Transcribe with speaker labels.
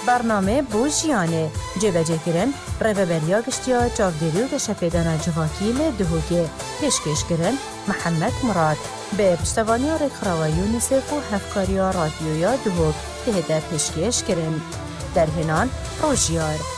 Speaker 1: برنامه بوجیانه جبجه گرن ربابلیا گشتیا چاودری و دشپیدانا جواکیل دهوگه پیشکش گرن محمد مراد به پشتوانی رکراوی یونیسف و هفکاری رادیویا دهوگ تهده پیشکش گرن در هنان روژیار